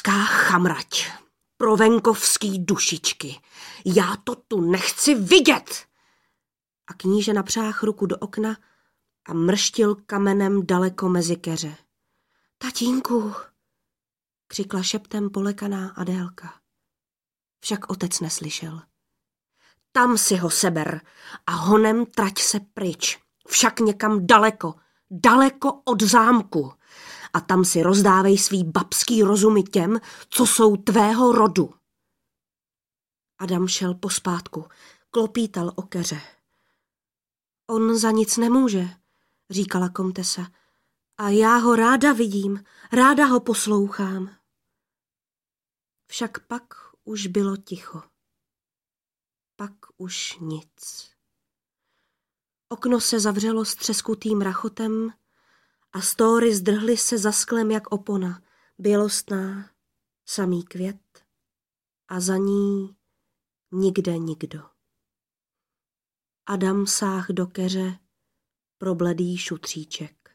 Německá chamrať, provenkovský dušičky, já to tu nechci vidět! A kníže napřáhl ruku do okna a mrštil kamenem daleko mezi keře. Tatínku, křikla šeptem polekaná Adélka. Však otec neslyšel. Tam si ho seber a honem trať se pryč, však někam daleko, daleko od zámku. A tam si rozdávej svý babský rozumy těm, co jsou tvého rodu. Adam šel pospátku, klopítal o keře. On za nic nemůže, říkala komtesa. A já ho ráda vidím, ráda ho poslouchám. Však pak už bylo ticho. Pak už nic. Okno se zavřelo s třeskutým rachotem a stóry zdrhly se za sklem jak opona, bělostná, samý květ a za ní nikde nikdo. Adam sáhl do keře pro bledý šutříček.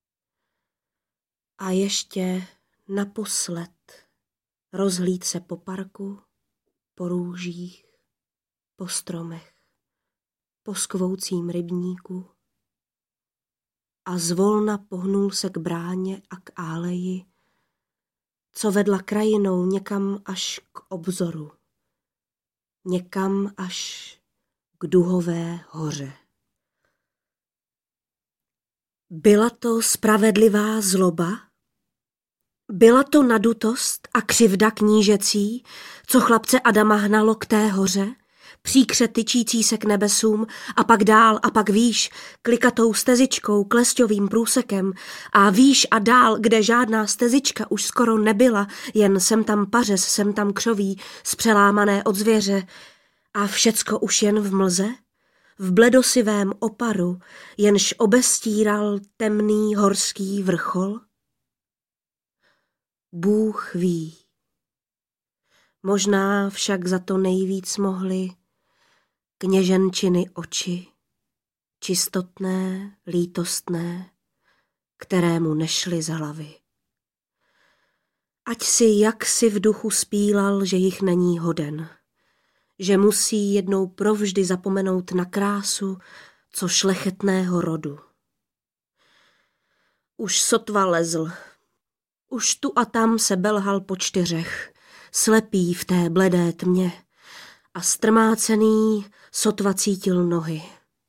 A ještě naposled rozhlíd se po parku, po růžích, po stromech, po skvoucím rybníku a zvolna pohnul se k bráně a k áleji, co vedla krajinou někam až k obzoru, někam až k Duhové hoře. Byla to spravedlivá zloba? Byla to nadutost a křivda knížecí, co chlapce Adama hnalo k té hoře, příkře tyčící se k nebesům a pak dál a pak výš, klikatou stezičkou, klesťovým průsekem a výš a dál, kde žádná stezička už skoro nebyla, jen sem tam pařez, sem tam křoví, zpřelámané od zvěře a všecko už jen v mlze, v bledosivém oparu, jenž obestíral temný horský vrchol? Bůh ví. Možná však za to nejvíc mohly kněženčiny oči, čistotné, lítostné, které mu nešly z hlavy. Ať si jaksi v duchu spílal, že jich není hoden, že musí jednou provždy zapomenout na krásu, co šlechetného rodu. Už sotva lezl, už tu a tam se belhal po čtyřech, slepý v té bledé tmě a strmácený sotva cítil nohy.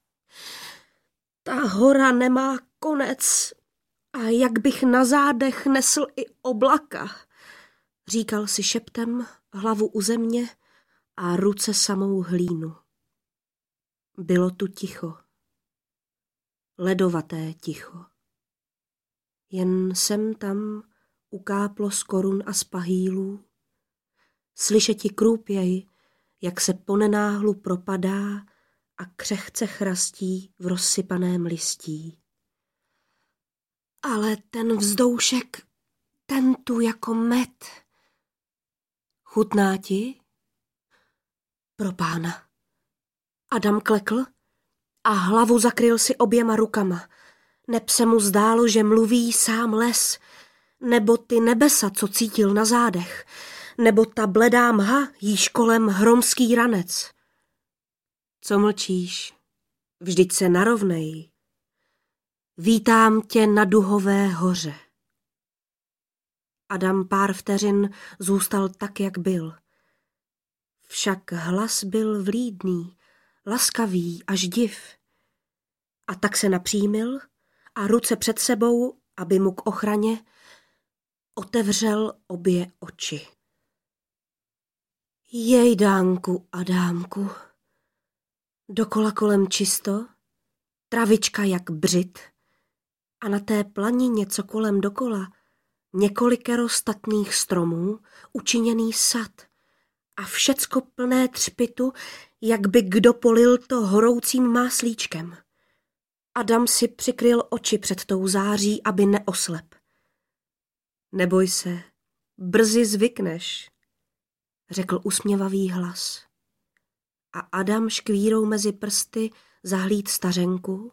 Ta hora nemá konec a jak bych na zádech nesl i oblaka, říkal si šeptem, hlavu u země a ruce samou hlínu. Bylo tu ticho, ledovaté ticho. Jen sem tam ukáplo z korun a z pahýlů, slyšeti krůpěj, jak se ponenáhlu propadá a křehce chrastí v rozsypaném listí. Ale ten vzdoušek, ten tu jako med. Chutná ti? Pro pána. Adam klekl a hlavu zakryl si oběma rukama. Neb se mu zdálo, že mluví sám les, nebo ty nebesa, co cítil na zádech, nebo ta bledá mha, jíž kolem hromský ranec. Co mlčíš? Vždyť se narovnej. Vítám tě na Duhové hoře. Adam pár vteřin zůstal tak, jak byl. Však hlas byl vlídný, laskavý až div. A tak se napřímil a ruce před sebou, aby mu k ochraně, otevřel obě oči. Jejdánku, Adámku, dokola kolem čisto, travička jak břit a na té planině, co kolem dokola, několikero statných stromů, učiněný sad a všecko plné třpitu, jak by kdo polil to horoucím máslíčkem. Adam si přikryl oči před tou září, aby neoslep. Neboj se, brzy zvykneš, řekl usměvavý hlas. A Adam škvírou mezi prsty zahlíd stařenku,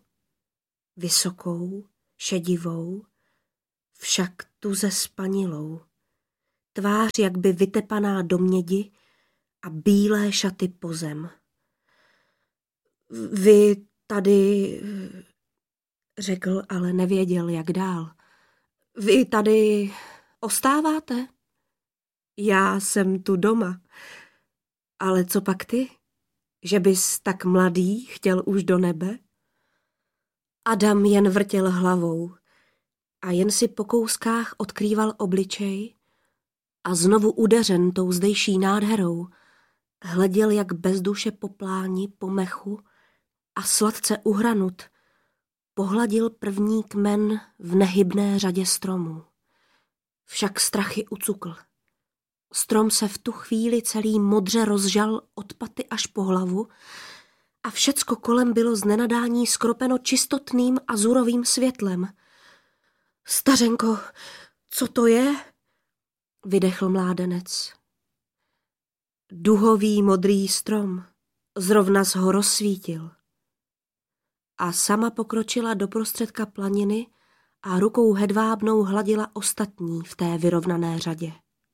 vysokou, šedivou, však tu ze spanilou, tvář jak by vytepaná do mědi a bílé šaty po zem. Vy tady, řekl, ale nevěděl, jak dál. Vy tady ostáváte? Já jsem tu doma. Ale co pak ty? Že bys tak mladý chtěl už do nebe? Adam jen vrtěl hlavou a jen si po kouskách odkrýval obličej a znovu udeřen tou zdejší nádherou hleděl jak bez duše po pláni, po mechu a sladce uhranut pohladil první kmen v nehybné řadě stromů. Však strachy ucukl. Strom se v tu chvíli celý modře rozžal od paty až po hlavu a všecko kolem bylo z nenadání skropeno čistotným azurovým světlem. Stařenko, co to je? Vydechl mládenec. Duhový modrý strom, zrovna ho rozsvítil. A sama pokročila do prostředka planiny a rukou hedvábnou hladila ostatní v té vyrovnané řadě.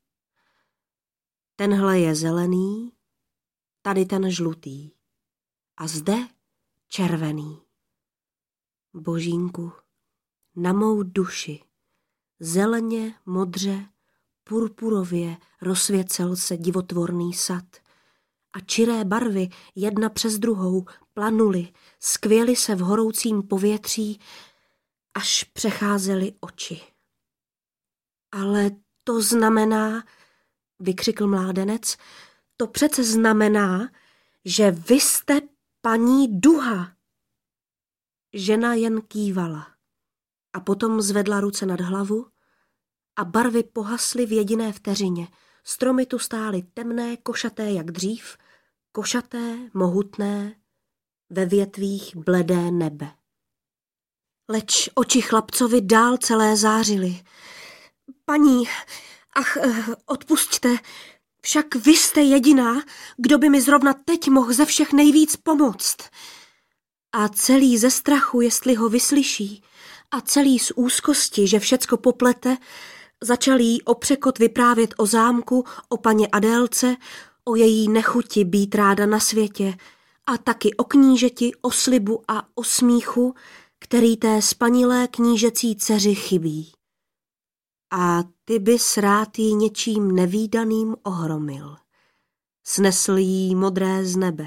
Tenhle je zelený, tady ten žlutý a zde červený. Božínku, na mou duši, zeleně, modře, purpurově rozsvěcel se divotvorný sad a čiré barvy jedna přes druhou planuly, skvěly se v horoucím povětří, až přecházely oči. Ale to znamená, vykřikl mládenec, to přece znamená, že vy jste paní Duha. Žena jen kývala a potom zvedla ruce nad hlavu a barvy pohasly v jediné vteřině. Stromy tu stály temné, košaté jak dřív, košaté, mohutné, ve větvích bledé nebe. Leč oči chlapcovi dál celé zářily. Paní, ach, odpusťte, však vy jste jediná, kdo by mi zrovna teď mohl ze všech nejvíc pomoct. A celý ze strachu, jestli ho vyslyší, a celý z úzkosti, že všecko poplete, začal jí o překot vyprávět o zámku, o paně Adélce, o její nechuti být ráda na světě a taky o knížeti, o slibu a o smíchu, který té spanilé knížecí dceři chybí. A ty bys rád jí něčím nevídaným ohromil. Snesl jí modré z nebe.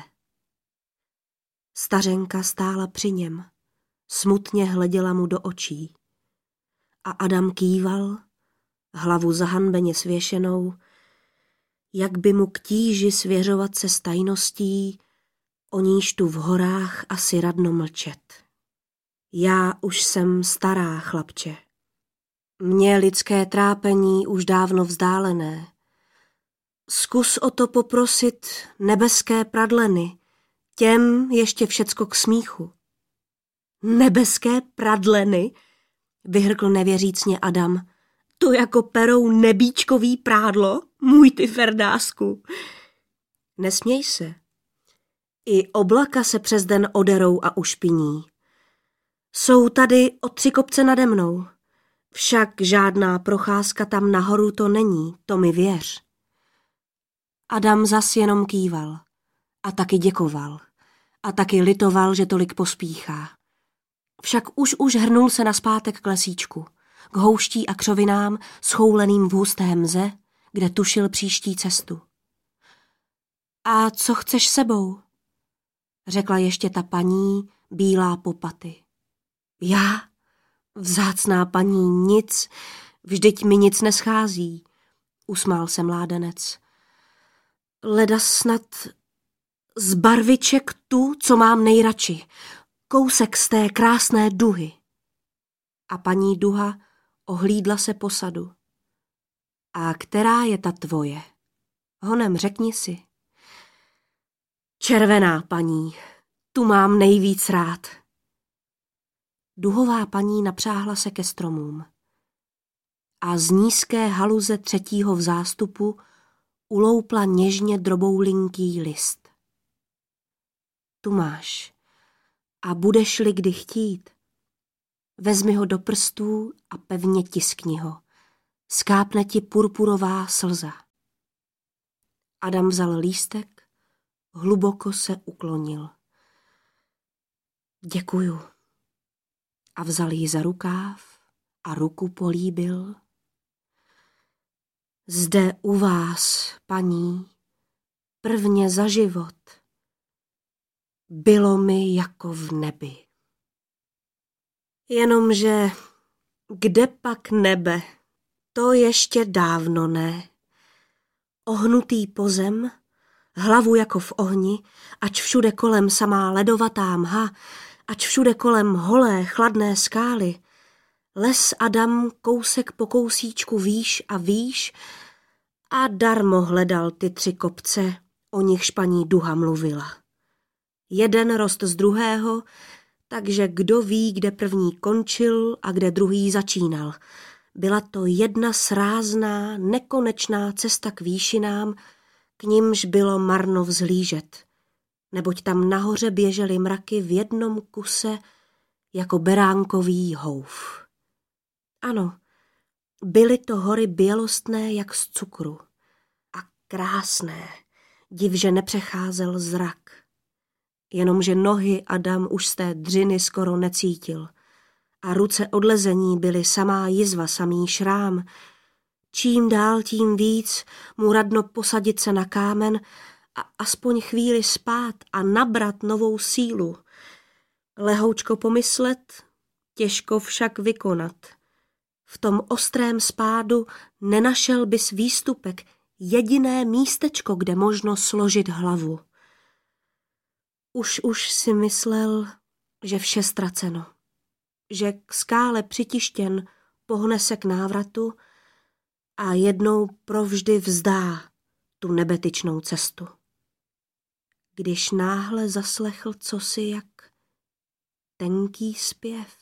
Stařenka stála při něm, smutně hleděla mu do očí. A Adam kýval, hlavu zahanbeně svěšenou, jak by mu k tíži svěřovat se s tajností, o níž tu v horách asi radno mlčet. Já už jsem stará, chlapče. Mně lidské trápení už dávno vzdálené. Zkus o to poprosit nebeské pradleny, těm ještě všecko k smíchu. Nebeské pradleny? Vyhrkl nevěřícně Adam. To jako perou nebíčkový prádlo, můj ty ferdásku. Nesměj se. I oblaka se přes den oderou a ušpiní. Jsou tady o 3 kopce nade mnou. Však žádná procházka tam nahoru to není, to mi věř. Adam zas jenom kýval. A taky děkoval. A taky litoval, že tolik pospíchá. Však už hrnul se nazpátek k lesíčku, k houští a křovinám schouleným v husté mze, kde tušil příští cestu. A co chceš sebou? Řekla ještě ta paní, bílá po paty. Já? Vzácná paní, nic, vždyť mi nic neschází, usmál se mládenec. Leda snad z barviček tu, co mám nejradši, kousek z té krásné duhy. A paní Duha ohlídla se po sadu. A která je ta tvoje? Honem, řekni si. Červená paní, tu mám nejvíc rád. Duhová paní napřáhla se ke stromům. A z nízké haluze 3. v zástupu uloupla něžně droboulinký list. Tu máš. A budeš-li kdy chtít, vezmi ho do prstů a pevně tiskni ho. skápne ti purpurová slza. Adam vzal lístek, hluboko se uklonil. Děkuju. A vzal ji za rukáv a ruku políbil. Zde u vás, paní, prvně za život, bylo mi jako v nebi. Jenomže kde pak nebe, to ještě dávno ne. Ohnutý pozem, hlavu jako v ohni, ač všude kolem samá ledovatá mha, ač všude kolem holé, chladné skály, les Adam kousek po kousíčku výš a výš a darmo hledal ty 3 kopce, o nichž paní Duha mluvila. Jeden rost z druhého, takže kdo ví, kde první končil a kde druhý začínal. Byla to jedna srázná, nekonečná cesta k výšinám, k nimž bylo marno vzhlížet, neboť tam nahoře běžely mraky v jednom kuse jako beránkový houf. Ano, byly to hory bělostné jak z cukru a krásné, div, že nepřecházel zrak. Jenomže nohy Adam už z té dřiny skoro necítil a ruce od lezení byly samá jizva, samý šrám. Čím dál tím víc mu radno posadit se na kámen a aspoň chvíli spát a nabrat novou sílu. Lehoučko pomyslet, těžko však vykonat. V tom ostrém spádu nenašel bys výstupek, jediné místečko, kde možno složit hlavu. Už si myslel, že vše ztraceno, že k skále přitištěn pohne se k návratu a jednou provždy vzdá tu nebetyčnou cestu. Když náhle zaslechl cosi jak tenký zpěv.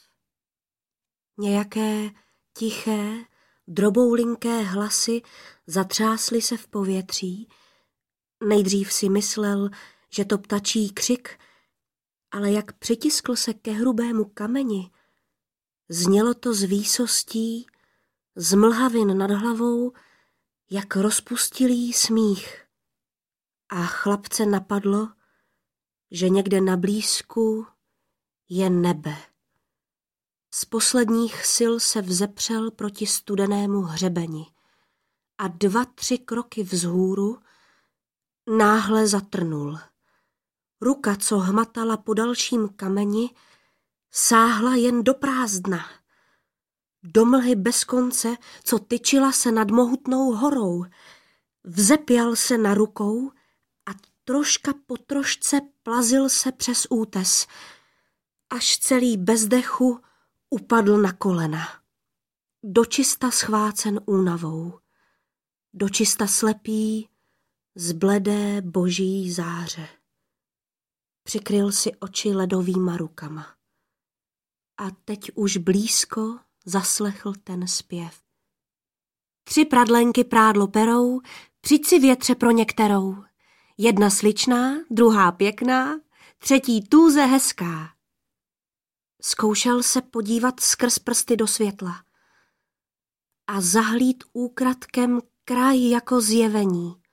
Nějaké tiché, droboulinké hlasy zatřásly se v povětří. Nejdřív si myslel, že to ptačí křik, ale jak přitiskl se ke hrubému kameni, znělo to z výsostí, z mlhavin nad hlavou, jak rozpustilý smích. A chlapce napadlo, že někde na blízku je nebe. Z posledních sil se vzepřel proti studenému hřebeni a 2-3 kroky vzhůru náhle zatrnul. Ruka, co hmatala po dalším kameni, sáhla jen do prázdna. Do mlhy bez konce, co tyčila se nad mohutnou horou. Vzepěl se na rukou a troška po trošce plazil se přes útes, až celý bez dechu upadl na kolena. Dočista schvácen únavou, dočista slepý z bledé boží záře. Přikryl si oči ledovýma rukama. A teď už blízko zaslechl ten zpěv. 3 pradlenky prádlo perou, přijď si větře pro některou. Jedna sličná, druhá pěkná, třetí tůze hezká. Zkoušel se podívat skrz prsty do světla a zahlíd úkradkem kraj jako zjevení.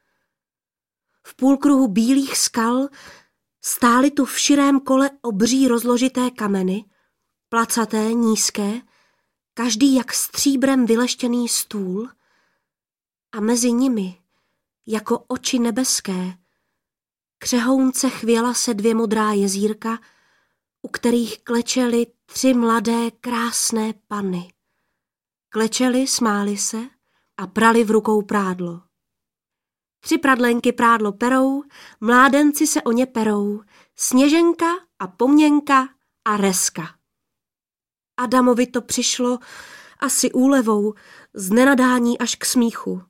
V půlkruhu bílých skal stály tu v širém kole obří rozložité kameny, placaté, nízké, každý jak stříbrem vyleštěný stůl a mezi nimi, jako oči nebeské, křehounce chvěla se 2 modrá jezírka, u kterých klečely 3 mladé krásné panny. Klečely, smály se a prali v rukou prádlo. 3 pradlenky prádlo perou, mládenci se o ně perou, Sněženka a Pomněnka a Reska. Adamovi to přišlo asi úlevou, z nenadání až k smíchu.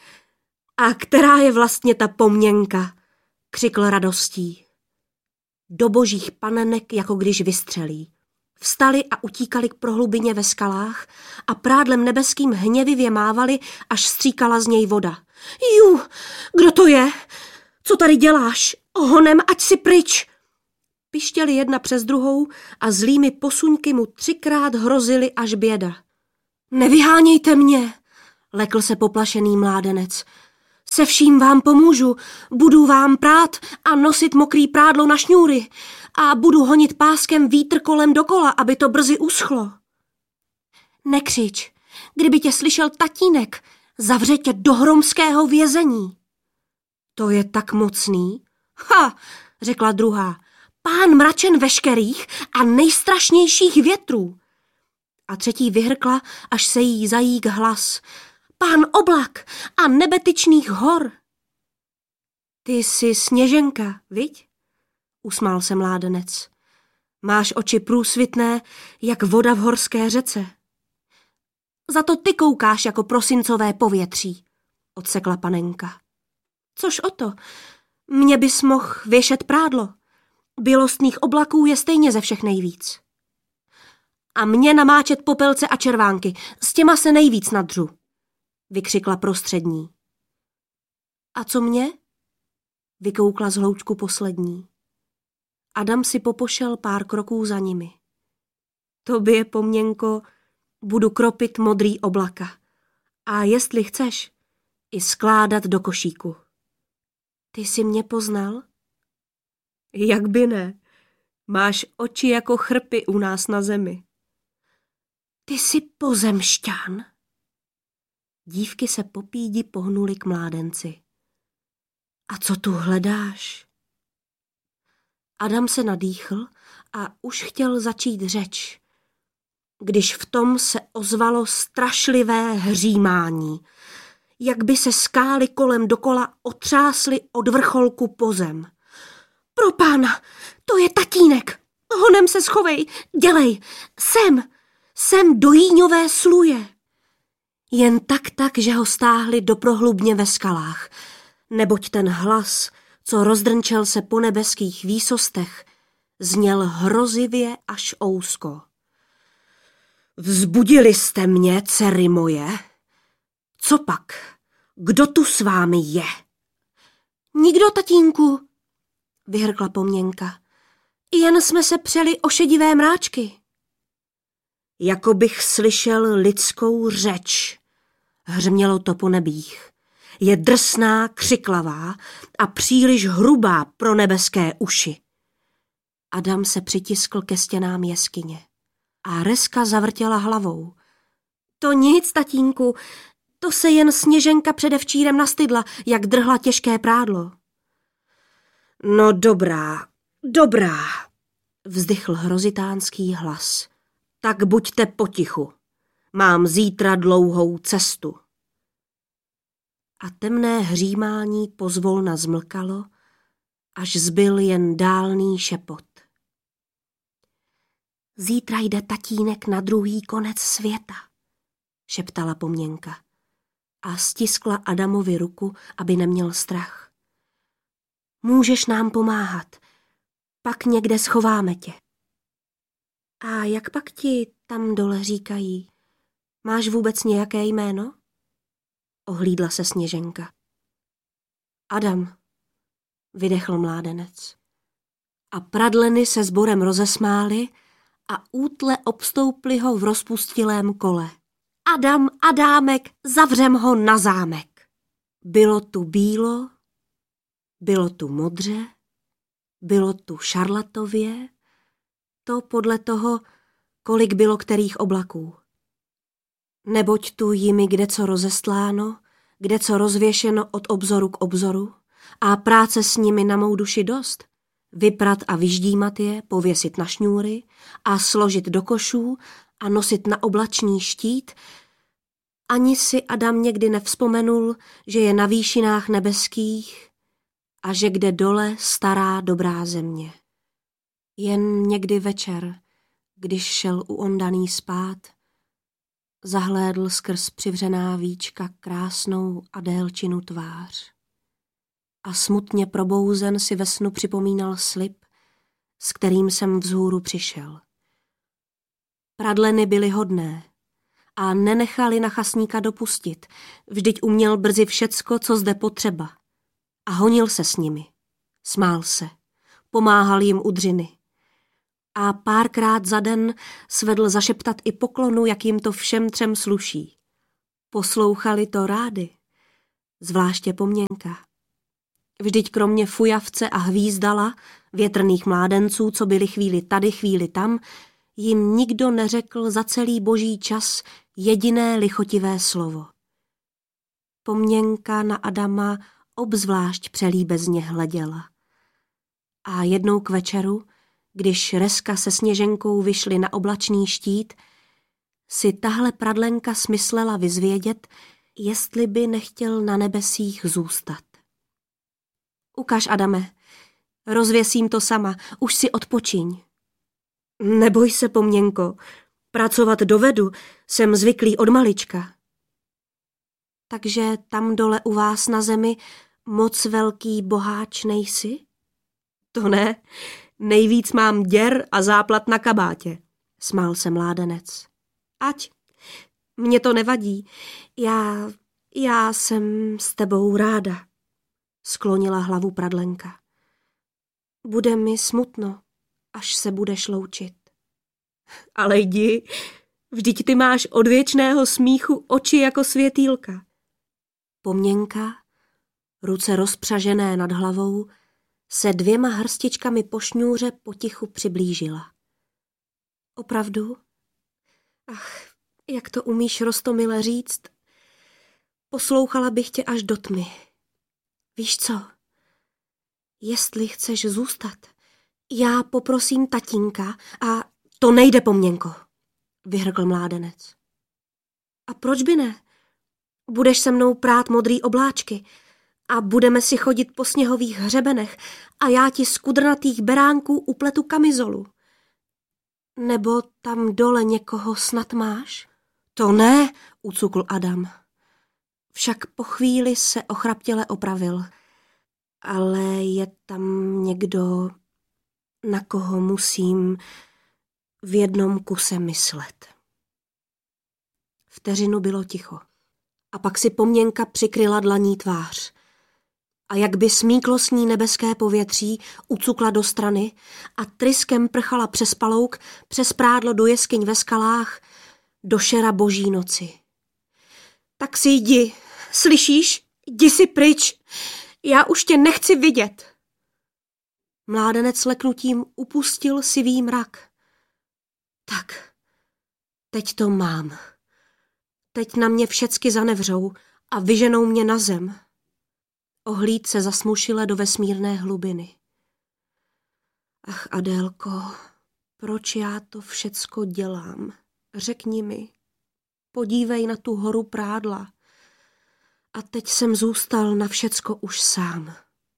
A která je vlastně ta Pomněnka? Křikl radostí. Do božích panenek, jako když vystřelí. Vstali a utíkali k prohlubině ve skalách a prádlem nebeským hněvivě mávali, až stříkala z něj voda. Ju, kdo to je? Co tady děláš? Ohonem, ať si pryč! Pištěli jedna přes druhou a zlými posuňky mu 3krát hrozili až běda. Nevyhánějte mě, lekl se poplašený mládenec. Se vším vám pomůžu, budu vám prát a nosit mokrý prádlo na šňůry a budu honit páskem vítr kolem dokola, aby to brzy uschlo. Nekřič, kdyby tě slyšel tatínek, zavře tě do hromského vězení. To je tak mocný. Ha, řekla druhá, pán mračen veškerých a nejstrašnějších větrů. A třetí vyhrkla, až se jí zajík hlas. Pán oblak a nebetyčných hor. Ty jsi Sněženka, viď? Usmál se mládenec. Máš oči průsvitné, jak voda v horské řece. Za to ty koukáš jako prosincové povětří, odsekla panenka. Což o to? Mně bys mohl věšet prádlo. Bělostných oblaků je stejně ze všech nejvíc. A mě namáčet popelce a červánky, s těma se nejvíc nadřu, vykřikla prostřední. A co mě? Vykoukla z hloučku poslední. Adam si popošel pár kroků za nimi. Tobě, Poměnko, budu kropit modrý oblaka. A jestli chceš, i skládat do košíku. Ty jsi mě poznal? Jak by ne? Máš oči jako chrpy u nás na zemi. Ty jsi pozemšťan? Dívky se po pídi pohnuly k mládenci. A co tu hledáš? Adam se nadýchl a už chtěl začít řeč, když v tom se ozvalo strašlivé hřímání, jak by se skály kolem dokola otřásly od vrcholku po zem. Pro pána, to je tatínek, honem se schovej, dělej, sem do jíňové sluje. Jen tak, že ho stáhli do prohlubně ve skalách, neboť ten hlas, co rozdrnčel se po nebeských výsostech, zněl hrozivě až ousko. Vzbudili jste mě, dcery moje? Co pak? Kdo tu s vámi je? Nikdo, tatínku, vyhrkla Poměnka. Jen jsme se přeli o šedivé mráčky. Jako bych slyšel lidskou řeč, hřmělo to po nebích. Je drsná, křiklavá a příliš hrubá pro nebeské uši. Adam se přitiskl ke stěnám jeskyně a Reska zavrtěla hlavou. To nic, tatínku, to se jen Sněženka předevčírem nastydla, jak drhla těžké prádlo. No dobrá, vzdychl hrozitánský hlas. Tak buďte potichu, mám zítra dlouhou cestu. A temné hřímání pozvolna zmlkalo, až zbyl jen dálný šepot. Zítra jde tatínek na druhý konec světa, šeptala Poměnka a stiskla Adamovi ruku, aby neměl strach. Můžeš nám pomáhat, pak někde schováme tě. A jak pak ti tam dole říkají? Máš vůbec nějaké jméno? Ohlídla se Sněženka. Adam, vydechl mládenec. A pradleny se sborem rozesmály a útle obstouply ho v rozpustilém kole. Adam, Adámek, zavřem ho na zámek. Bylo tu bílo, bylo tu modře, bylo tu šarlatově, to podle toho, kolik bylo kterých oblaků. Neboť tu jimi kdeco rozestláno, kdeco rozvěšeno od obzoru k obzoru a práce s nimi na mou duši dost. Vyprat a vyždímat je, pověsit na šňůry a složit do košů a nosit na oblačný štít. Ani si Adam někdy nevzpomenul, že je na výšinách nebeských a že kde dole stará dobrá země. Jen někdy večer, když šel u Ondaný spát, zahlédl skrz přivřená víčka krásnou Adélčinu tvář. A smutně probouzen si ve snu připomínal slib, s kterým jsem vzhůru přišel. Pradleny byly hodné a nenechali nachasníka dopustit, vždyť uměl brzy všecko, co zde potřeba. A honil se s nimi, smál se, pomáhal jim u dřiny. A párkrát za den svedl zašeptat i poklonu, jak jim to všem třem sluší. Poslouchali to rády, zvláště Pomněnka. Vždyť kromě fujavce a hvízdala, větrných mládenců, co byli chvíli tady, chvíli tam, jim nikdo neřekl za celý boží čas jediné lichotivé slovo. Pomněnka na Adama obzvlášť přelíbezně hleděla. A jednou k večeru, když Reska se Sněženkou vyšli na oblačný štít, si tahle pradlenka smyslela vyzvědět, jestli by nechtěl na nebesích zůstat. Ukaž, Adame, rozvěsím to sama, už si odpočiň. Neboj se, Pomněnko, pracovat dovedu, jsem zvyklý od malička. Takže tam dole u vás na zemi moc velký boháč nejsi? To ne, nejvíc mám děr a záplat na kabátě, smál se mládenec. Ať, mně to nevadí, já jsem s tebou ráda, sklonila hlavu pradlenka. Bude mi smutno, až se budeš loučit. Ale jdi, vždyť ty máš od věčného smíchu oči jako světýlka. Pomněnka, ruce rozpřažené nad hlavou, se 2 hrstičkami po šňůře potichu přiblížila. Opravdu? Ach, jak to umíš roztomile říct? Poslouchala bych tě až do tmy. Víš co? Jestli chceš zůstat, já poprosím tatínka a to nejde, Pomněnko, vyhrkl mládenec. A proč by ne? Budeš se mnou prát modrý obláčky a budeme si chodit po sněhových hřebenech a já ti z kudrnatých beránků upletu kamizolu. Nebo tam dole někoho snad máš? To ne, ucukl Adam. Však po chvíli se ochraptěle opravil. Ale je tam někdo, na koho musím v jednom kuse myslet. Vteřinu bylo ticho. A pak si Pomněnka přikryla dlaní tvář. A jak by smíklo s ní nebeské povětří, ucukla do strany a tryskem prchala přes palouk, přes prádlo do jeskyň ve skalách, do šera boží noci. Tak si jdi, slyšíš? Jdi si pryč, já už tě nechci vidět. Mládenec leknutím upustil sivý mrak. Tak, teď to mám. Teď na mě všecky zanevřou a vyženou mě na zem. Ohlíd se zasmušile do vesmírné hlubiny. Ach, Adélko, proč já to všecko dělám? Řekni mi. Podívej na tu horu prádla. A teď jsem zůstal na všecko už sám.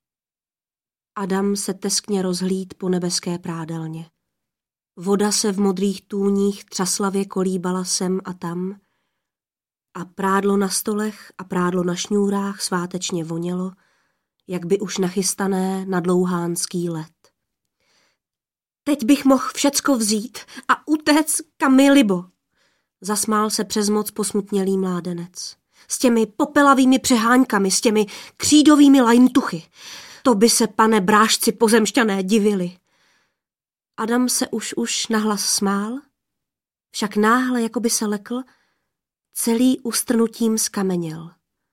Adam se teskně rozhlíd po nebeské prádelně. Voda se v modrých tůních třaslavě kolíbala sem a tam a prádlo na stolech a prádlo na šňůrách svátečně vonělo, jak by už nachystané na dlouhánský let. Teď bych mohl všecko vzít a utéct, kam mi libo, zasmál se přes moc posmutnělý mládenec. S těmi popelavými přeháňkami, s těmi křídovými lajntuchy. To by se, pane brášci pozemšťané, divili. Adam se už nahlas smál, však náhle, jako by se lekl, celý ustrnutím skameněl.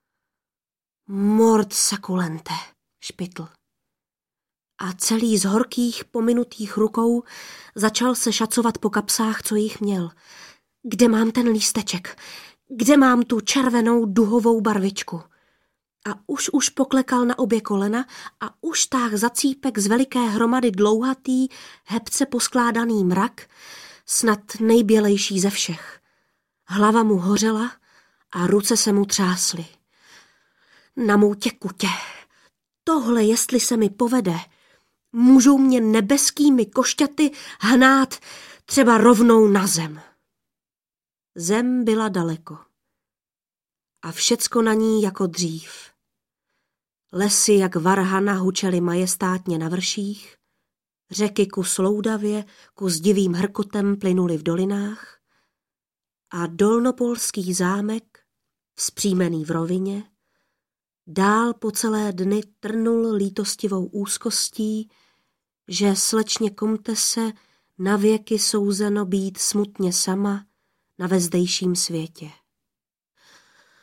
Mort sakulente, špitl. A celý z horkých, pominutých rukou začal se šacovat po kapsách, co jich měl. Kde mám ten lísteček? Kde mám tu červenou duhovou barvičku? A už poklekal na obě kolena a už táh za cípek z veliké hromady dlouhatý, hebce poskládaný mrak, snad nejbělejší ze všech. Hlava mu hořela a ruce se mu třásly. Na mou těkutě, tohle jestli se mi povede, můžou mě nebeskými košťaty hnát třeba rovnou na zem. Zem byla daleko. A všecko na ní jako dřív. Lesy jak varhana hučely majestátně na vrších, řeky kus loudavě, kus divým hrkotem plynuly v dolinách a dolnopolský zámek, vzpřímený v rovině, dál po celé dny trnul lítostivou úzkostí, že slečně komtese navěky souzeno být smutně sama na vezdejším světě.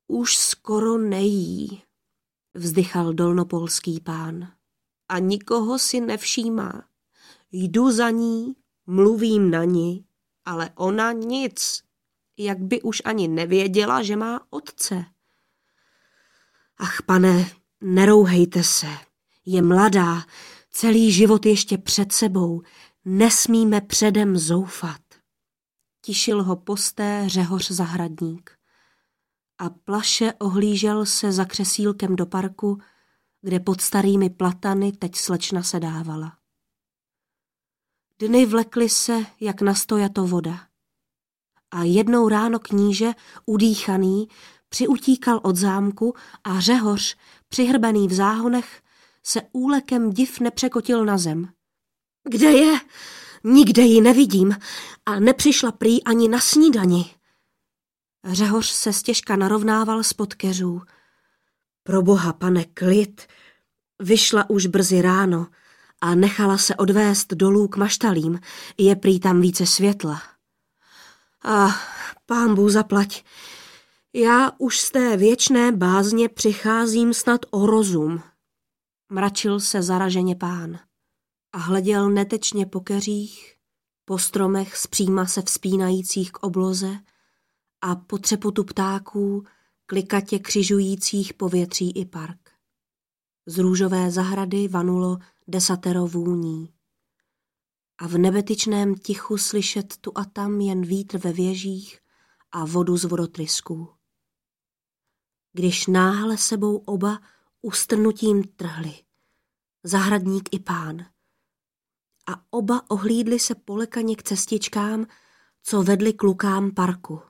Už skoro nejí, vzdychal dolnopolský pán. A nikoho si nevšímá. Jdu za ní, mluvím na ní, ale ona nic. Jak by už ani nevěděla, že má otce. Ach, pane, nerouhejte se. Je mladá, celý život ještě před sebou. Nesmíme předem zoufat. Tišil ho posté Řehoř Zahradník. A plaše ohlížel se za křesílkem do parku, kde pod starými platany teď slečna sedávala. Dny vlekly se, jak nastojato voda. A jednou ráno kníže, udýchaný, přiutíkal od zámku a Řehoř, přihrbený v záhonech, se úlekem div nepřekotil na zem. Kde je? Nikde ji nevidím a nepřišla prý ani na snídani. Řehoř se stěžka narovnával spod keřů. Proboha, pane, klid. Vyšla už brzy ráno a nechala se odvést dolů k maštalím. Je prý tam více světla. A pánbůh zaplať. Já už z té věčné bázně přicházím snad o rozum. Mračil se zaraženě pán a hleděl netečně po keřích, po stromech zpříma se vzpínajících k obloze a po třepotu ptáků, klikatě křižujících povětří i park. Z růžové zahrady vanulo 10 vůní. A v nebetyčném tichu slyšet tu a tam jen vítr ve věžích a vodu z vodotrysků. Když náhle sebou oba ustrnutím trhli, zahradník i pán. A oba ohlídli se polekaně k cestičkám, co vedly k lukám parku.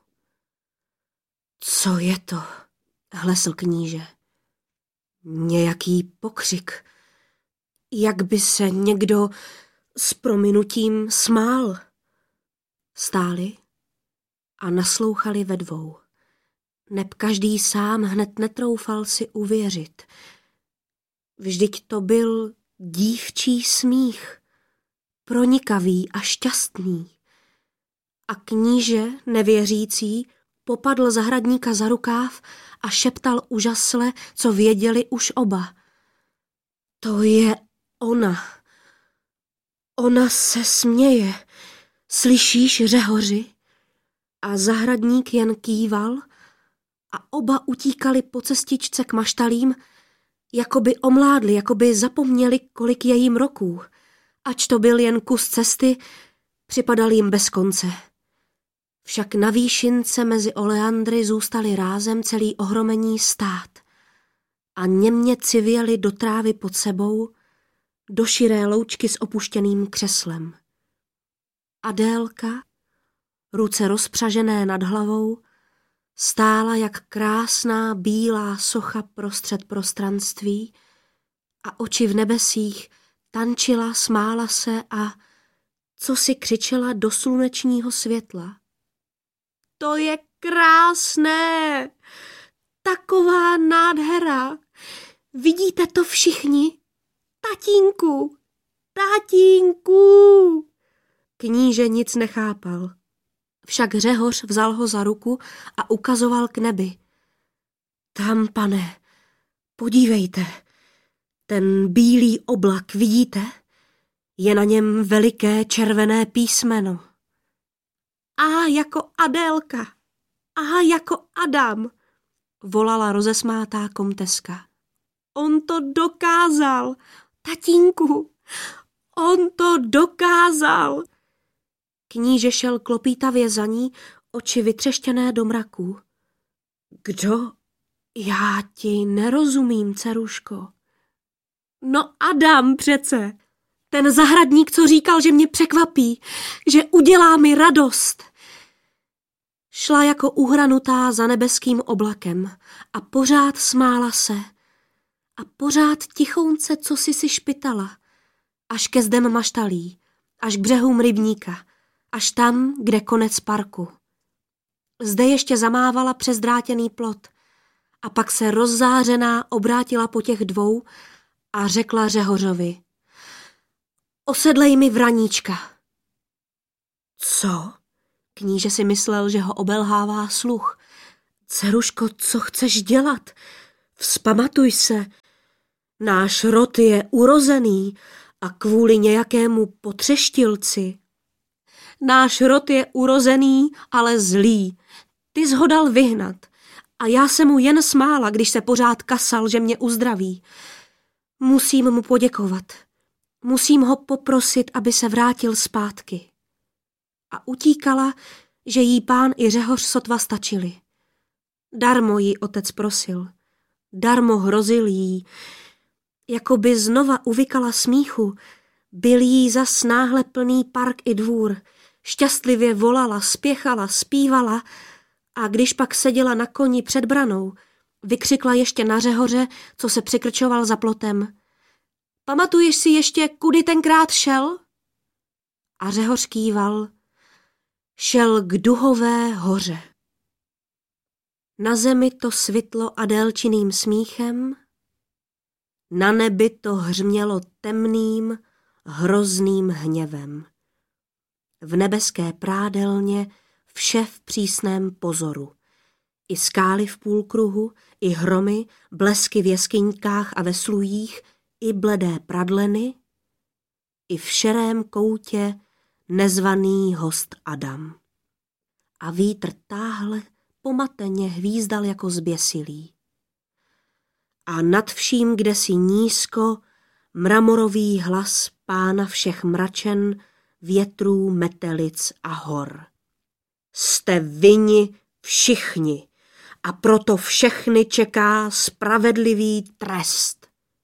Co je to? Hlesl kníže. Nějaký pokřik. Jak by se někdo s prominutím smál. Stáli a naslouchali ve dvou. Neb každý sám hned netroufal si uvěřit. Vždyť to byl dívčí smích, pronikavý a šťastný. A kníže, nevěřící, popadl zahradníka za rukáv a šeptal úžasle, co věděli už oba. To je ona. Ona se směje. Slyšíš, Řehoři? A zahradník jen kýval a oba utíkali po cestičce k maštalím, jako by omládli, jako by zapomněli, kolik je jim roků. Ač to byl jen kus cesty, připadal jim bez konce. Však na výšince mezi oleandry zůstali rázem celý ohromení stát a němě civěli do trávy pod sebou, do širé loučky s opuštěným křeslem. Adélka, ruce rozpřažené nad hlavou, stála jak krásná bílá socha prostřed prostranství a oči v nebesích tančila, smála se a co si křičela do slunečního světla. To je krásné! Taková nádhera! Vidíte to všichni? Tatínku! Tatínku! Kníže nic nechápal. Však Řehoř vzal ho za ruku a ukazoval k nebi. Tam, pane, podívejte, ten bílý oblak, vidíte? Je na něm veliké červené písmeno. A jako Adélka, a jako Adam, volala rozesmátá komteska. On to dokázal, tatínku, on to dokázal. Kníže šel klopítavě za ní, oči vytřeštěné do mraků. Kdo? Já ti nerozumím, dceruško. No Adam přece, ten zahradník, co říkal, že mě překvapí, že udělá mi radost. Šla jako uhranutá za nebeským oblakem a pořád smála se a pořád tichounce cosi si špitala, až ke zdem maštalí, až k břehům rybníka, až tam, kde konec parku. Zde ještě zamávala přes drátěný plot a pak se rozzářená obrátila po těch dvou a řekla Řehořovi: Osedlej mi vraníčka. Co? Kníže si myslel, že ho obelhává sluch. Dceruško, co chceš dělat? Vzpamatuj se. Náš rod je urozený a kvůli nějakému potřeštilci. Náš rod je urozený, ale zlý. Ty jsi ho dal vyhnat a já jsem mu jen smála, když se pořád kasal, že mě uzdraví. Musím mu poděkovat. Musím ho poprosit, aby se vrátil zpátky. A utíkala, že jí pán i Řehoř sotva stačili. Darmo jí otec prosil. Darmo hrozil jí. Jakoby znova uvykala smíchu, byl jí zas náhle plný park i dvůr. Šťastlivě volala, spěchala, zpívala a když pak seděla na koni před branou, vykřikla ještě na Řehoře, co se překrčoval za plotem. Pamatuješ si ještě, kudy tenkrát šel? A Řehoř kýval. Šel k Duhové hoře. Na zemi to svitlo Adélčiným smíchem, na nebi to hřmělo temným, hrozným hněvem. V nebeské prádelně vše v přísném pozoru. I skály v půlkruhu, i hromy, blesky v jeskyňkách a ve slujích, i bledé pradleny, i v šerém koutě nezvaný host Adam. A vítr táhle pomateně hvízdal jako zběsilý. A nad vším kdesi nízko mramorový hlas pána všech mračen, větrů, metelic a hor. Jste vinni všichni a proto všechny čeká spravedlivý trest.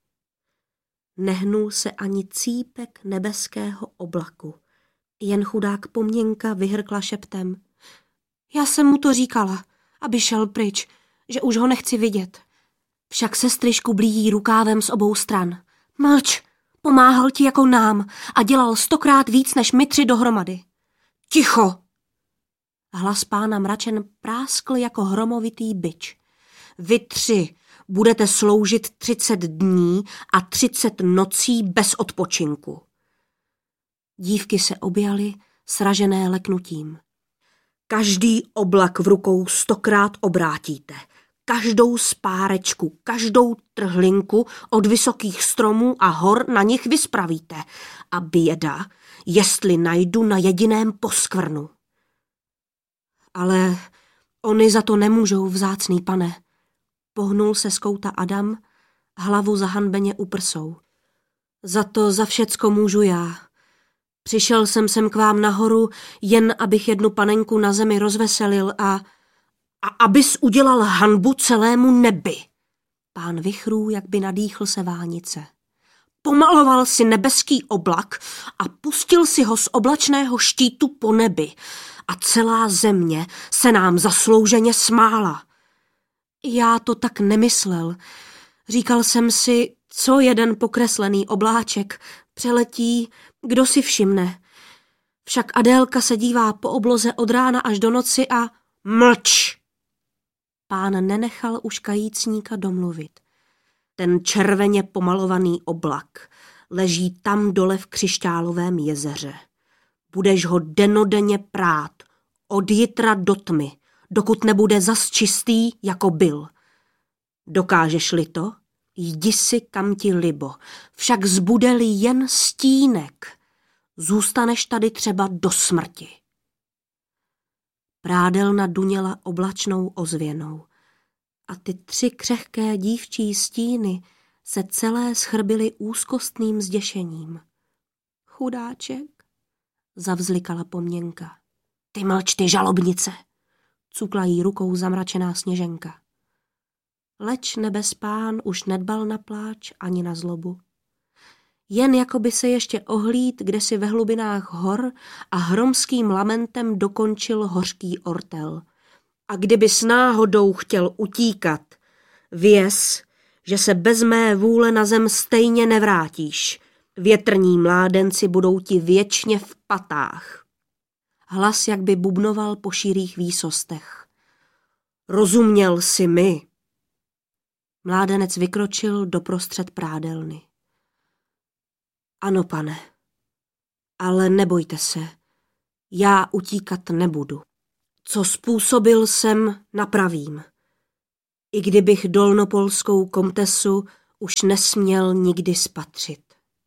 Nehnul se ani cípek nebeského oblaku. Jen chudák Pomněnka vyhrkla šeptem. Já jsem mu to říkala, aby šel pryč, že už ho nechci vidět. Však sestry škublí rukávem z obou stran. Mlč, pomáhal ti jako nám a dělal 100krát víc než my 3 dohromady. Ticho! Hlas pána mračen práskl jako hromovitý bič. Vy 3 budete sloužit 30 dní a 30 nocí bez odpočinku. Dívky se objaly, sražené leknutím. Každý oblak v rukou 100krát obrátíte. Každou spárečku, každou trhlinku od vysokých stromů a hor na nich vyspravíte. A běda, jestli najdu na jediném poskvrnu. Ale oni za to nemůžou, vzácný pane. Pohnul se z kouta Adam, hlavu zahanbeně uprsou. Za všecko můžu já. Přišel jsem sem k vám nahoru, jen abych jednu panenku na zemi rozveselil a abys udělal hanbu celému nebi. Pán vichrů, jak by nadýchl se vánice. Pomaloval si nebeský oblak a pustil si ho z oblačného štítu po nebi a celá země se nám zaslouženě smála. Já to tak nemyslel. Říkal jsem si, co jeden pokreslený obláček přeletí, kdo si všimne. Však Adélka se dívá po obloze od rána až do noci a mlč! Pán nenechal už kajícníka domluvit. Ten červeně pomalovaný oblak leží tam dole v křišťálovém jezeře. Budeš ho denodenně prát, od jitra do tmy, dokud nebude zas čistý, jako byl. Dokážeš-li to? Jdi si, kam ti libo, však zbude-li jen stínek, zůstaneš tady třeba do smrti. Prádelna duněla oblačnou ozvěnou a ty 3 křehké dívčí stíny se celé schrbily úzkostným zděšením. Chudáček, zavzlikala Pomněnka. Ty mlč, ty žalobnice, cukla jí rukou zamračená Sněženka. Leč nebespán už nedbal na pláč ani na zlobu. Jen jako by se ještě ohlíd kdesi ve hlubinách hor a hromským lamentem dokončil hořký ortel. A kdyby s náhodou chtěl utíkat, věz, že se bez mé vůle na zem stejně nevrátíš. Větrní mládenci budou ti věčně v patách. Hlas jak by bubnoval po širých výsostech. Rozuměl jsi mi? Mládenec vykročil doprostřed prádelny. Ano, pane, ale nebojte se, já utíkat nebudu. Co způsobil jsem, napravím. i kdybych dolnopolskou komtesu už nesměl nikdy spatřit.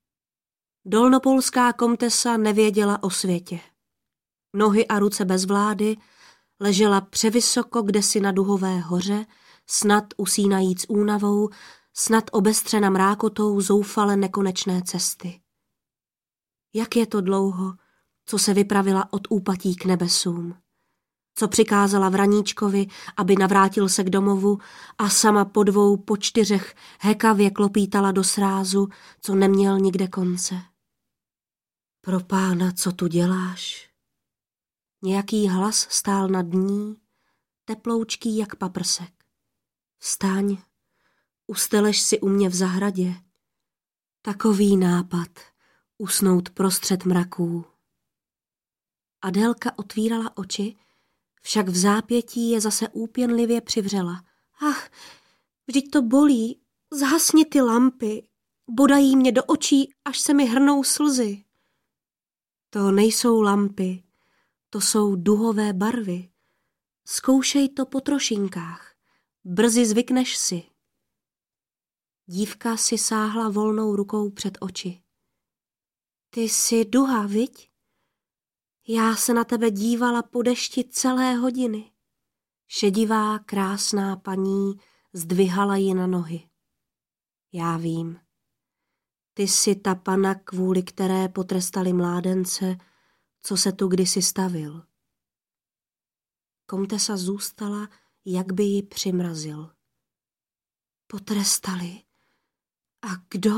Dolnopolská komtesa nevěděla o světě. Nohy a ruce bez vlády, ležela převysoko kdesi na Duhové hoře, snad usínajíc únavou, snad obestřena mrákotou zoufale nekonečné cesty. Jak je to dlouho, co se vypravila od úpatí k nebesům, co přikázala Vraníčkovi, aby navrátil se k domovu a sama po 4 hekavě klopítala do srázu, co neměl nikde konce. Pro Pána, co tu děláš? Nějaký hlas stál nad ní, teploučký jak paprsek. Vstaň, usteleš si u mě v zahradě. Takový nápad, usnout prostřed mraků. Adélka otvírala oči, však v zápětí je zase úpěnlivě přivřela. Ach, vždyť to bolí, zhasni ty lampy, bodají mě do očí, až se mi hrnou slzy. To nejsou lampy, to jsou duhové barvy. Zkoušej to po trošinkách, brzy zvykneš si. Dívka si sáhla volnou rukou před oči. Ty jsi duha, viď? Já se na tebe dívala po dešti celé hodiny. Šedivá, krásná paní zdvihala ji na nohy. Já vím. Ty jsi ta pana, kvůli které potrestali mládence, co se tu kdysi stavil. Komtesa zůstala, jak by ji přimrazil. Potrestali? A kdo?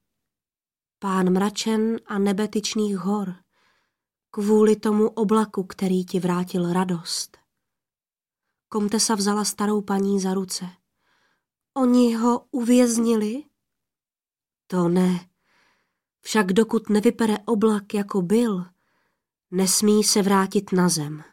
Pán mračen a nebetyčných hor, kvůli tomu oblaku, který ti vrátil radost. Komtesa vzala starou paní za ruce. Oni ho uvěznili? To ne, však dokud nevypere oblak, jako byl, nesmí se vrátit na zem.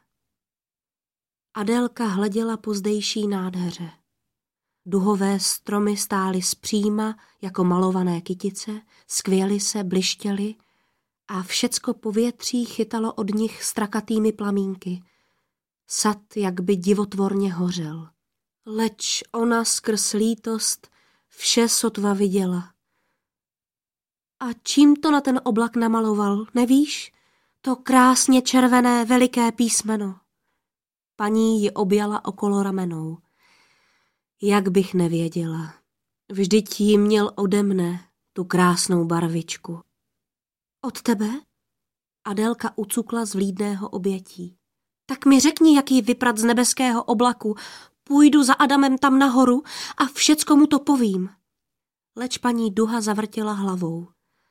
Adélka hleděla po zdejší nádheře. Duhové stromy stály zpříma jako malované kytice, skvěly se, blištěly a všecko povětří chytalo od nich strakatými plamínky. Sad jak by divotvorně hořel. Leč ona skrz lítost vše sotva viděla. A čím to na ten oblak namaloval, nevíš? To krásně červené veliké písmeno. Paní ji objala okolo ramenou. Jak bych nevěděla. Vždyť ji měl ode mne, tu krásnou barvičku. Od tebe? Adélka ucukla z vlídného obětí. Tak mi řekni, jak ji vyprat z nebeského oblaku. Půjdu za Adamem tam nahoru a všecko mu to povím. Leč paní duha zavrtěla hlavou.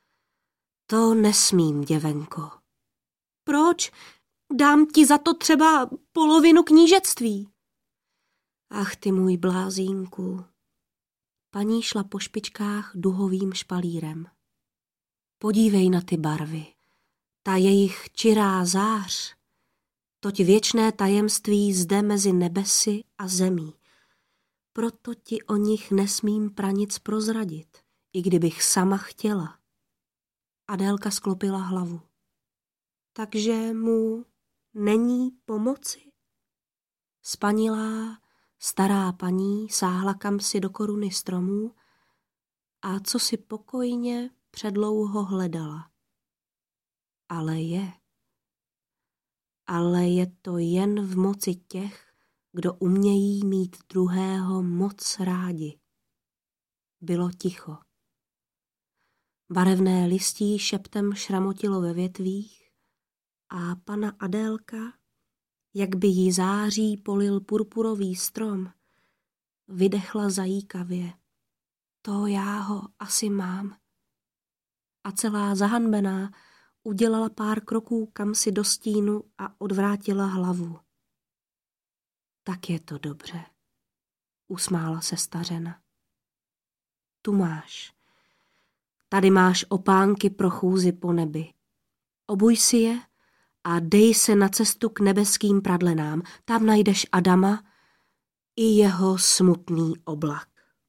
To nesmím, děvenko. Proč? Dám ti za to třeba polovinu knížectví. Ach ty můj blázínku. Paní šla po špičkách duhovým špalírem. Podívej na ty barvy. Ta jejich čirá zář. Toť věčné tajemství zde mezi nebesy a zemí. Proto ti o nich nesmím pranic prozradit, i kdybych sama chtěla. Adélka sklopila hlavu. Takže mu není pomoci? Spanilá, stará paní sáhla kamsi do koruny stromů a co si pokojně předlouho hledala. Ale je to jen v moci těch, kdo umějí mít druhého moc rádi. Bylo ticho. Barevné listí šeptem šramotilo ve větvích a pana Adélka, jak by jí září polil purpurový strom, vydechla zajíkavě. To já ho asi mám. A celá zahanbená udělala pár kroků kamsi do stínu a odvrátila hlavu. Tak je to dobře, usmála se stařena. Tu máš. Tady máš opánky pro chůzi po nebi. Obuj si je a dej se na cestu k nebeským pradlenám. Tam najdeš Adama i jeho smutný oblak.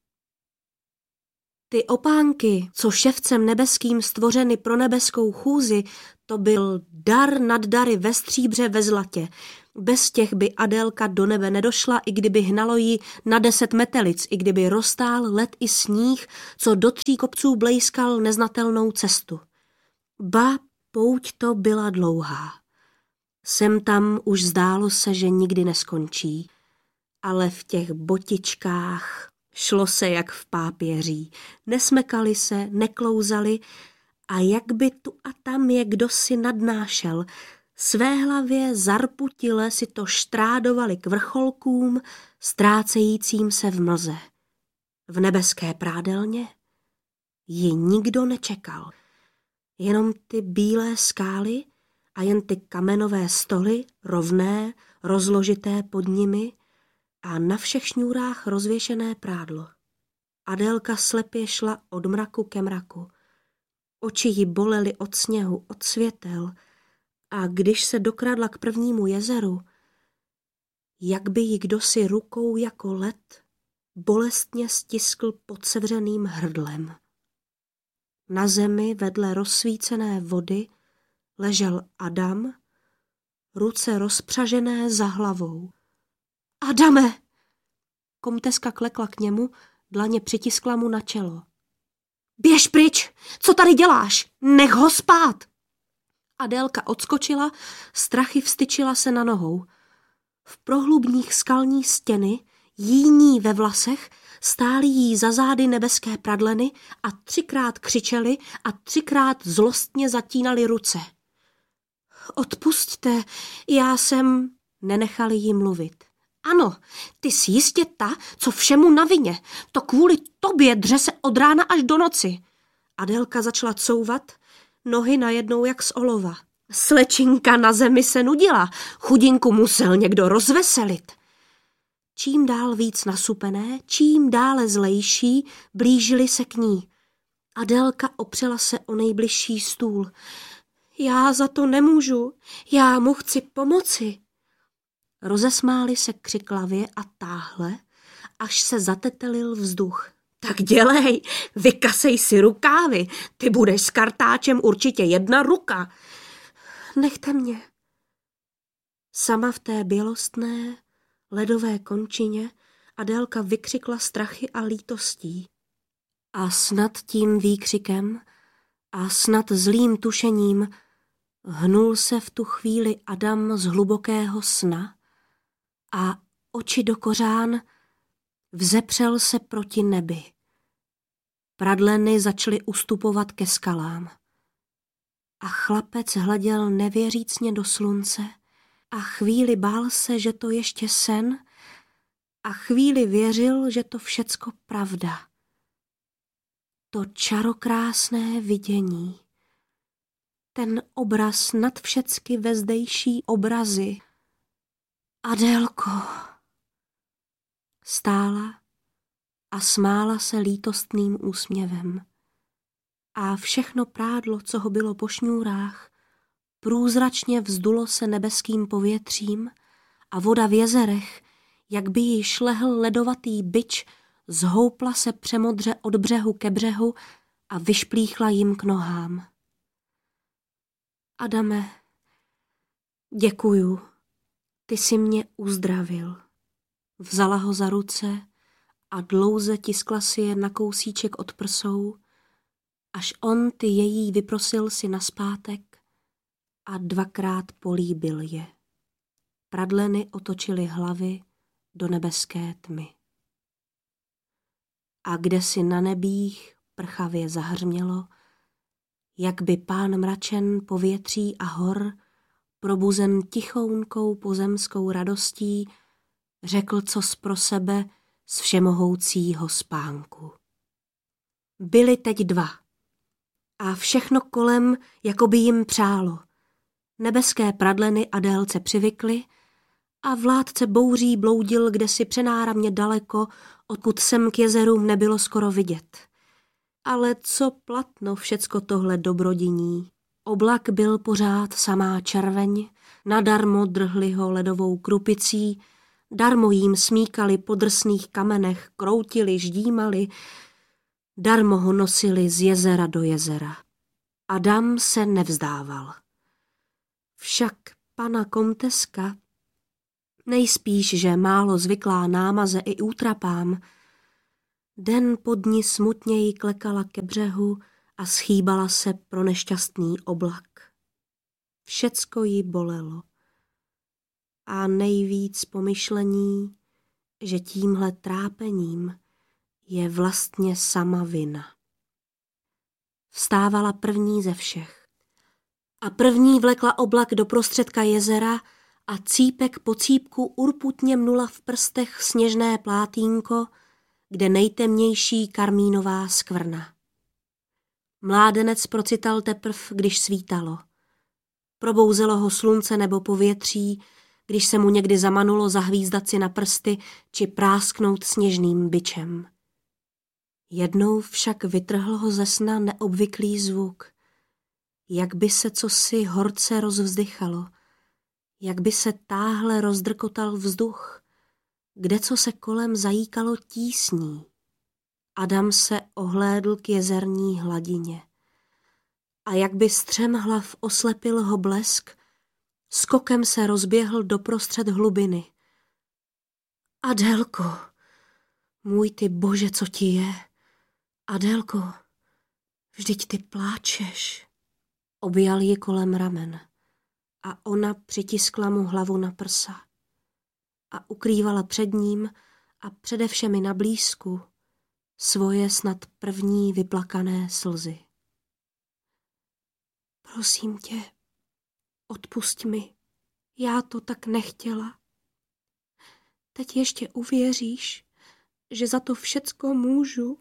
Ty opánky, co ševcem nebeským stvořeny pro nebeskou chůzi, to byl dar nad dary ve stříbře, ve zlatě. Bez těch by Adélka do nebe nedošla, i kdyby hnalo jí na 10 metelic, i kdyby roztál led i sníh, co do 3 kopců blejskal neznatelnou cestu. Ba, pouť to byla dlouhá. Sem tam už zdálo se, že nikdy neskončí, ale v těch botičkách šlo se jak v pápěří. Nesmekali se, neklouzali a jak by tu a tam je kdosi nadnášel, své hlavě zarputile si to štrádovali k vrcholkům, ztrácejícím se v mlze. V nebeské prádelně ji nikdo nečekal. Jenom ty bílé skály a jen ty kamenové stoly, rovné, rozložité pod nimi a na všech šňůrách rozvěšené prádlo. Adélka slepě šla od mraku ke mraku. Oči jí bolely od sněhu, od světel a když se dokradla k prvnímu jezeru, jak by ji kdosi rukou jako led bolestně stiskl pod sevřeným hrdlem. Na zemi vedle rozsvícené vody ležel Adam, ruce rozpřažené za hlavou. Adame! Komteska klekla k němu, dlaně přitiskla mu na čelo. Běž pryč! Co tady děláš? Nech ho spát! Adélka odskočila, strachy vstyčila se na nohou. V prohlubních skalní stěny, jíní ve vlasech, stály jí za zády nebeské pradleny a 3krát křičeli a 3krát zlostně zatínali ruce. Odpusťte, já jsem... Nenechali jí mluvit. Ano, ty jsi jistě ta, co všemu na vině. To kvůli tobě dře se od rána až do noci. Adélka začala couvat, nohy najednou jak z olova. Slečinka na zemi se nudila, chudinku musel někdo rozveselit. Čím dál víc nasupené, čím dále zlejší, blížili se k ní. Adélka opřela se o nejbližší stůl. Já za to nemůžu, já mu chci pomoci. Rozesmáli se křiklavě a táhle, až se zatetelil vzduch. Tak dělej, vykasej si rukávy, ty budeš s kartáčem určitě 1 ruka. Nechte mě. Sama v té bělostné, ledové končině Adélka vykřikla strachy a lítostí. A snad tím výkřikem a snad zlým tušením hnul se v tu chvíli Adam z hlubokého sna a oči do kořán vzepřel se proti nebi. Pradleny začaly ustupovat ke skalám. A chlapec hleděl nevěřícně do slunce a chvíli bál se, že to ještě sen a chvíli věřil, že to všecko pravda. To čarokrásné vidění, ten obraz nad všecky vezdejší obrazy. Adélko! Stála a smála se lítostným úsměvem. A všechno prádlo, co ho bylo po šňůrách, průzračně vzdulo se nebeským povětřím a voda v jezerech, jak by jí šlehl ledovatý bič, zhoupla se přemodře od břehu ke břehu a vyšplíchla jim k nohám. Adame, děkuju, ty jsi mě uzdravil. Vzala ho za ruce a dlouze tiskla si je na kousíček od prsou, až on ty její vyprosil si naspátek a 2krát políbil je. Pradleny otočily hlavy do nebeské tmy. A kdesi na nebích prchavě zahřmělo, jak by pán mračen povětří a hor, probuzen tichounkou pozemskou radostí, řekl cos pro sebe z všemohoucího spánku. Byli teď 2 a všechno kolem jako by jim přálo. Nebeské pradleny Adélce přivykly a vládce bouří bloudil kdesi přenáramně daleko, odkud sem k jezerům nebylo skoro vidět. Ale co platno všecko tohle dobrodiní? Oblak byl pořád samá červeň, nadarmo drhli ho ledovou krupicí, darmo jím smíkali po drsných kamenech, kroutili, ždímali, darmo ho nosili z jezera do jezera. Adam se nevzdával. Však pana komteska Nejspíš, že málo zvyklá námaze i útrapám. Den pod ní smutněji klekala ke břehu a schýbala se pro nešťastný oblak. Všecko jí bolelo. A nejvíc pomyšlení, že tímhle trápením je vlastně sama vina. Vstávala první ze všech. A první vlekla oblak do prostředka jezera a cípek po cípku urputně mnula v prstech sněžné plátínko, kde nejtemnější karmínová skvrna. Mládenec procital teprv, když svítalo. Probouzelo ho slunce nebo povětří, když se mu někdy zamanulo zahvízdat si na prsty či prásknout sněžným bičem. Jednou však vytrhl ho ze sna neobvyklý zvuk, jak by se cosi horce rozvzdychalo, jak by se táhle rozdrkotal vzduch, kdeco se kolem zajíkalo tísní. Adam se ohlédl k jezerní hladině. A jak by střemhlav oslepil ho blesk, skokem se rozběhl doprostřed hlubiny. Adélko, můj ty bože, co ti je? Adélko, vždyť ty pláčeš. Objal ji kolem ramen a ona přitiskla mu hlavu na prsa a ukrývala před ním a přede všemi na blízku svoje snad první vyplakané slzy. Prosím tě, odpusť mi, já to tak nechtěla. Teď ještě uvěříš, že za to všecko můžu?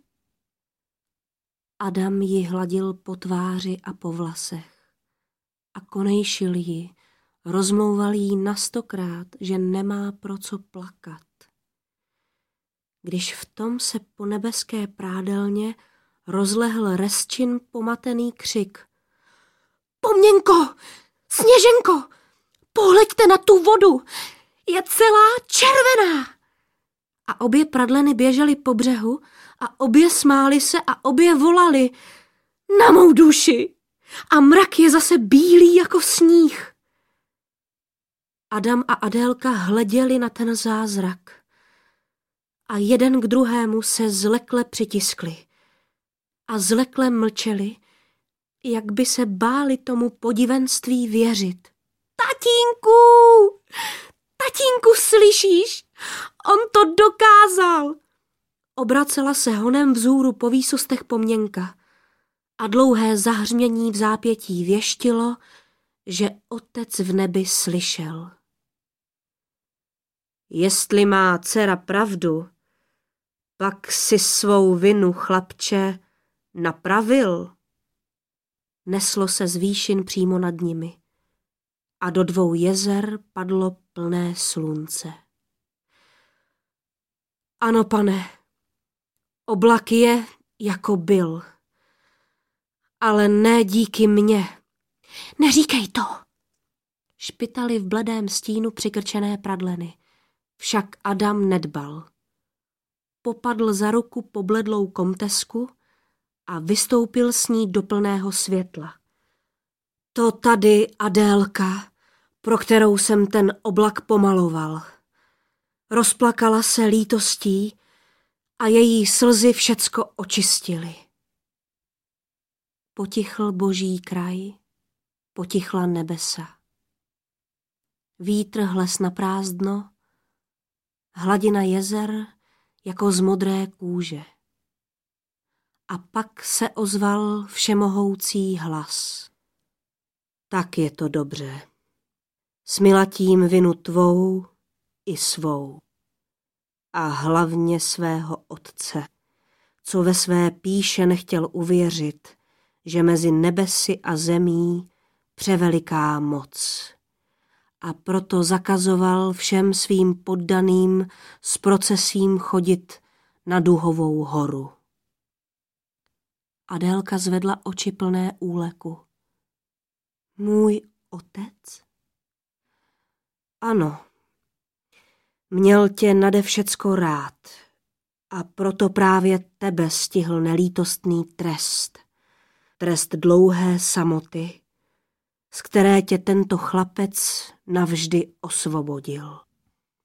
Adam ji hladil po tváři a po vlasech a konejšil ji, rozmlouval jí na 100krát, že nemá pro co plakat. Když v tom se po nebeské prádelně rozlehl rezčin pomatený křik. Pomněnko, Sněženko, pohleďte na tu vodu, je celá červená. A obě pradleny běžely po břehu a obě smály se a obě volali na mou duši a mrak je zase bílý jako sníh. Adam a Adélka hleděli na ten zázrak a jeden k druhému se zlekle přitiskli a zlekle mlčeli, jak by se báli tomu podivenství věřit. Tatínku, slyšíš? On to dokázal! Obracela se honem vzůru po výsostech Pomněnka a dlouhé zahřmění v zápětí věštilo, že otec v nebi slyšel. Jestli má dcera pravdu, pak si svou vinu, chlapče, napravil. Neslo se z výšin přímo nad nimi a do 2 jezer padlo plné slunce. Ano, pane, oblak je, jako byl, ale ne díky mně. Neříkej to! Špitaly v bledém stínu přikrčené pradleny, však Adam nedbal. Popadl za ruku pobledlou komtesku a vystoupil s ní do plného světla. To tady Adélka, pro kterou jsem ten oblak pomaloval. Rozplakala se lítostí a její slzy všecko očistily. Potichl boží kraj, potichla nebesa. Vítr hles na prázdno, hladina jezer jako z modré kůže. A pak se ozval všemohoucí hlas. Tak je to dobře. Smila tím vinu tvou i svou. A hlavně svého otce, co ve své píše nechtěl uvěřit, že mezi nebesy a zemí převeliká moc. A proto zakazoval všem svým poddaným s procesím chodit na Duhovou horu. Adélka zvedla oči plné úleku. Můj otec? Ano, měl tě nade všecko rád a proto právě tebe stihl nelítostný trest. Trest dlouhé samoty, z které tě tento chlapec navždy osvobodil.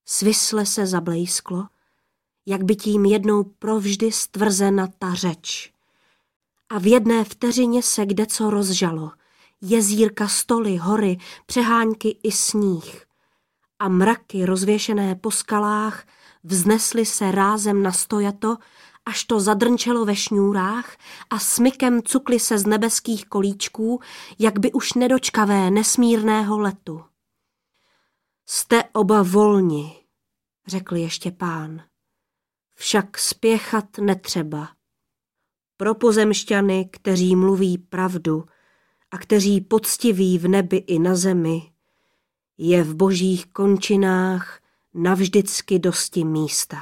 Svisle se zablejsklo, jak by tím jednou provždy stvrzena ta řeč. A v jedné vteřině se kdeco rozžalo. Jezírka, stoly, hory, přehánky i sníh. A mraky rozvěšené po skalách vznesly se rázem na stojato, až to zadrnčelo ve šňůrách a smykem cukly se z nebeských kolíčků, jak by už nedočkavé nesmírného letu. Jste oba volni, řekl ještě Pán. Však spěchat netřeba. Pro pozemšťany, kteří mluví pravdu a kteří poctiví v nebi i na zemi, je v božích končinách navždycky dosti místa.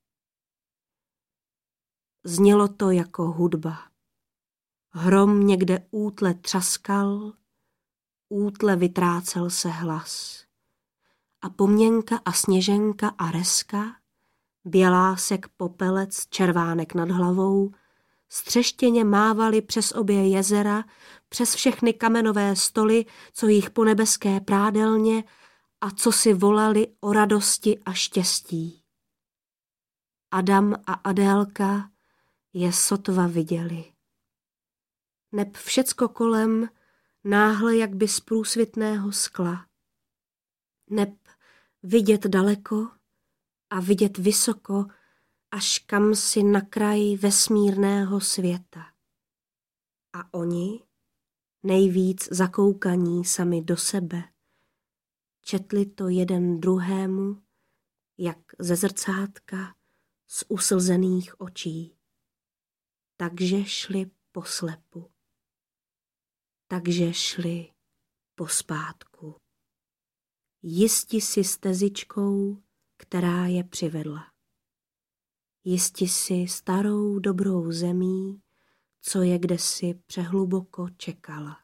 Znělo to jako hudba. Hrom někde útle třaskal, útle vytrácel se hlas. A Poměnka a Sněženka a Reska, Bělásek, Popelec, Červánek nad hlavou, střeštěně mávali přes obě jezera, přes všechny kamenové stoly, co jich po nebeské prádelně a co si volali o radosti a štěstí. Adam a Adélka je sotva viděli. Neb všecko kolem náhle jak by z průsvitného skla. Neb vidět daleko a vidět vysoko, až kam si na kraji vesmírného světa. A oni, nejvíc zakoukaní sami do sebe, četli to jeden druhému, jak ze zrcátka z uslzených očí. Takže šli poslepu. Takže šli pospátku. Jisti si stezičkou, která je přivedla. Jisti si starou dobrou zemí, co je kdesi přehluboko čekala.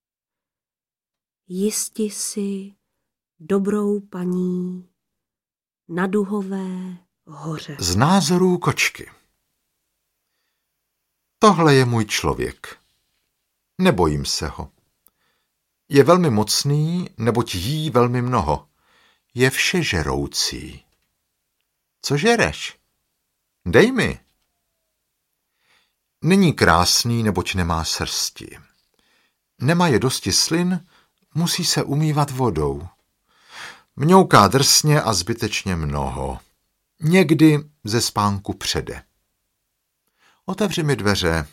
Jisti si dobrou paní na Duhové hoře. Z názorů kočky. Tohle je můj člověk. Nebojím se ho. Je velmi mocný, neboť jí velmi mnoho. Je všežeroucí. Co žereš? Dej mi. Není krásný, neboť nemá srsti. Nemá je dosti slin, musí se umývat vodou. Mňouká drsně a zbytečně mnoho. Někdy ze spánku přede. Otevři mi dveře.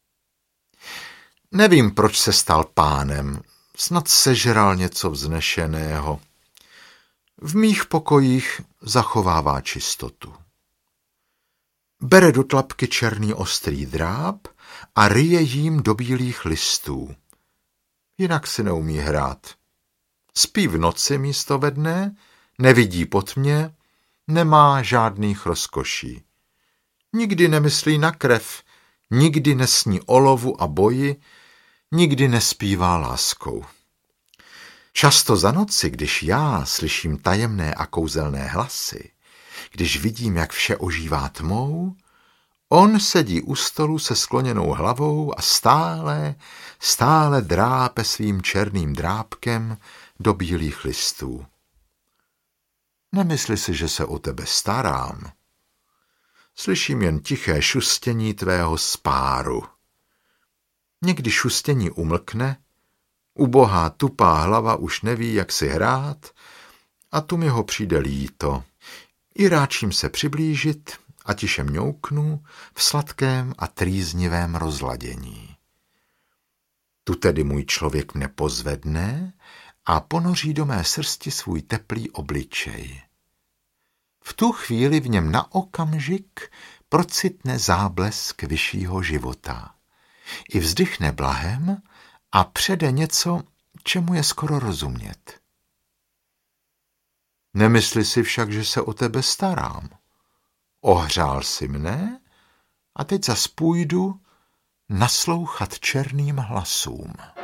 Nevím, proč se stal pánem. Snad sežral něco vznešeného. V mých pokojích zachovává čistotu. Bere do tlapky černý ostrý dráp a ryje jím do bílých listů. Jinak si neumí hrát. Spí v noci místo ve dne, nevidí po tmě, nemá žádných rozkoší. Nikdy nemyslí na krev, nikdy nesní o lovu a boji, nikdy nespívá láskou. Často za noci, když já slyším tajemné a kouzelné hlasy, když vidím, jak vše ožívá tmou, on sedí u stolu se skloněnou hlavou a stále drápe svým černým drápkem do bílých listů. Nemysli si, že se o tebe starám. Slyším jen tiché šustění tvého spáru. Někdy šustění umlkne, ubohá tupá hlava už neví, jak si hrát, a tu mi ho přijde líto. I ráčím se přiblížit a tiše mňouknu v sladkém a trýznivém rozladění. Tu tedy můj člověk mne pozvedne a ponoří do mé srsti svůj teplý obličej. V tu chvíli v něm na okamžik procitne záblesk vyššího života. I vzdychne blahem a přede něco, čemu je skoro rozumět. Nemysli si však, že se o tebe starám. Ohřál si mne a teď zas půjdu naslouchat černým hlasům.